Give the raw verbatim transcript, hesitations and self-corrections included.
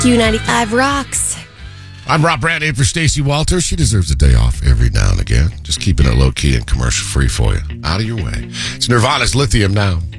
Q ninety-five rocks. I'm Rob Brandt in for Stacey Walters. She deserves a day off every now and again. Just keeping it low-key and commercial-free for you. Out of your way. It's Nirvana's Lithium now.